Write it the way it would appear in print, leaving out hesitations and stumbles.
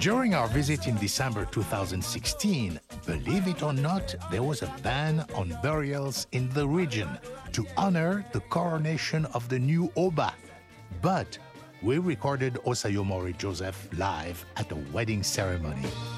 During our visit in December 2016, believe it or not, there was a ban on burials in the region to honor the coronation of the new Oba. But we recorded Osayomori Joseph live at a wedding ceremony.